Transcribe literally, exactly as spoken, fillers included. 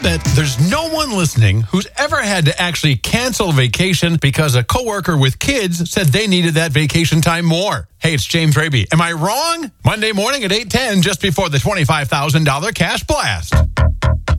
bet there's no one listening who's ever had to actually cancel a vacation because a coworker with kids said they needed that vacation time more. Hey, it's James Raby. Am I wrong? Monday morning at eight ten, just before the twenty-five thousand dollars Cash Blast.